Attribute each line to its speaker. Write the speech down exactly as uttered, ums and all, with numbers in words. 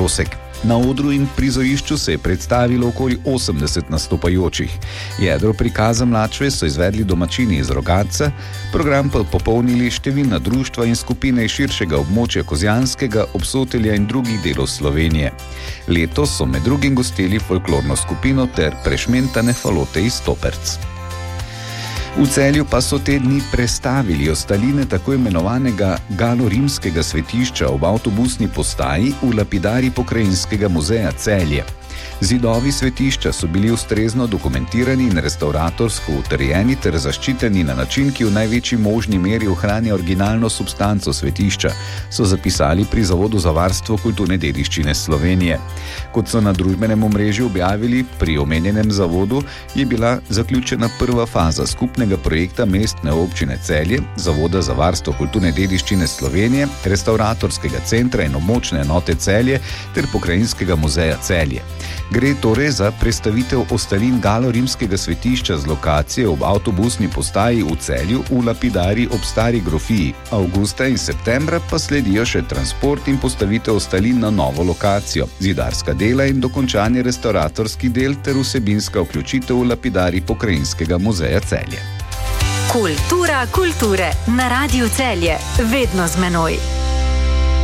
Speaker 1: Rosek. Na odru in prizorišču se je predstavilo okoli osemdeset nastopajočih. Jedro prikaza Mlačve so izvedli domačini iz Rogatca, program pa popolnili številna društva in skupine iz širšega območja Kozjanskega, Obsotelja in drugih delov Slovenije. Letos so med drugim gostili folklorno skupino ter prešmentane falote iz Toperc. V Celju pa so te dni prestavili ostaline tako imenovanega galo-rimskega svetišča ob avtobusni postaji v lapidari Pokrajinskega muzeja Celje. Zidovi svetišča so bili ustrezno dokumentirani in restavratorsko utrjeni ter zaščiteni na način, ki v največji možni meri ohranja originalno substanco svetišča, so zapisali pri Zavodu za varstvo kulturne dediščine Slovenije. Kot so na družbenem omrežju objavili, pri omenjenem zavodu je bila zaključena prva faza skupnega projekta Mestne občine Celje, Zavoda za varstvo kulturne dediščine Slovenije, Restavratorskega centra in območne enote Celje ter Pokrajinskega muzeja Celje. Gre torej za prestavitev ostalin galo-rimskega svetišča z lokacije ob avtobusni postaji v Celju v lapidari ob Stari grofiji. Avgusta in septembra pa sledijo še transport in postavitev ostalin na novo lokacijo, zidarska dela in dokončanje restauratorskih del ter vsebinska vključitev v lapidari Pokrajinskega muzeja Celje.
Speaker 2: Kultura kulture na Radiu Celje, vedno z menoj.